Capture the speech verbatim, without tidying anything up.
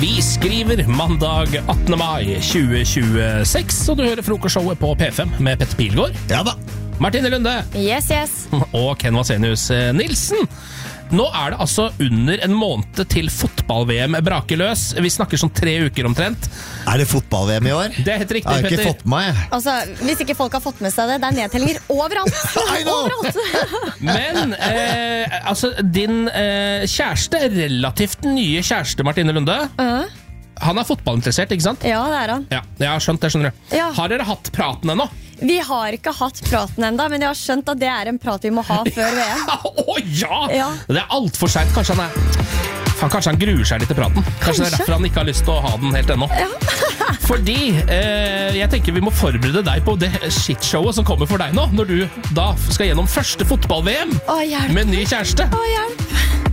Vi skriver mandag attende mai tjue tjueseks, og du hører frokostshowet på P fem med Petter Pilgaard. Ja da. Martine Lunde. Yes, yes. Og Ken Vasenius Nilsen. Nå er det altså under en måned til fotball-V M braker løs. Vi snakker sånn tre uker omtrent. Er det fotball-V M i år? Det er helt riktig, Petter. Jeg har ikke Petter. fått med meg. Altså, hvis ikke folk har fått med seg det, det er nedtellinger overalt. I know. Overalt. Men eh, altså, din eh, kjæreste, relativt nye kjæreste Martine Lunde, Uh, han er fotballinteressert, ikke sant? ja, det er han. Ja, jeg har skjønt det, skjønner du. Ja. Har dere hatt praten ennå? Vi har ikke hatt praten enda, men jeg har skjønt at det er en prat vi må ha før V M. Å ja! Ja. Det er alt for sent. Kanskje han er Fan, kanskje han gruer seg litt til praten. Kanskje, Kanskje. det er derfor han ikke har lyst til å ha den helt ennå. Ja. Fordi eh, jeg tenker vi må forberede deg på det shitshowet som kommer for deg nå, når du da skal gjennom første fotball-V M Å, hjelp. med ny kjæreste. Å, hjelp.